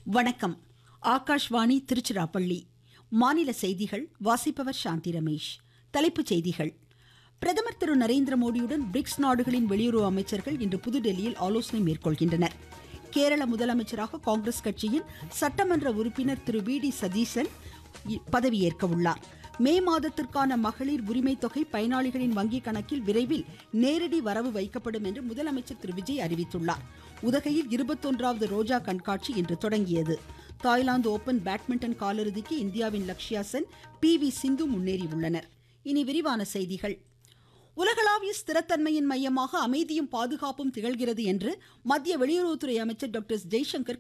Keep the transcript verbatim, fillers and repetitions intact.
வணக்கம். ஆகாஷ்வாணி திருச்சிராப்பள்ளி. மாநில செய்திகள் வாசிப்பவர் சாந்தி ரமேஷ். தலைப்புச் செய்திகள். பிரதமர் திரு நரேந்திர மோடியுடன் பிரிக்ஸ் நாடுகளின் வெளியுறவு அமைச்சர்கள் இன்று புதுடெல்லியில் ஆலோசனை மேற்கொள்கின்றனர். கேரள முதலமைச்சராக காங்கிரஸ் கட்சியின் சட்டமன்ற உறுப்பினர் திரு வி டி சதீசன் பதவியேற்க உள்ளார். மே மாதத்திற்கான மகளிர் உரிமை தொகை பயனாளிகளின் வங்கிக் கணக்கில் விரைவில் நேரடி வரவு வைக்கப்படும் என்று முதலமைச்சர் திரு விஜய் அறிவித்துள்ளார். உதகையில் இருபத்தொன்றாவது ரோஜா கண்காட்சி இன்று தொடங்கியது. தாய்லாந்து ஓபன் பேட்மிண்டன் காலிறுதிக்கு இந்தியாவின் லக்ஷ்யா சென், பி வி சிந்து முன்னேறியுள்ளனர். இனி விரிவான செய்திகள். உலகளாவிய ஸ்திரத்தன்மையின் மையமாக அமைதியும் பாதுகாப்பும் திகழ்கிறது என்று மத்திய வெளியுறவுத்துறை அமைச்சர் டாக்டர் ஜெய்சங்கர்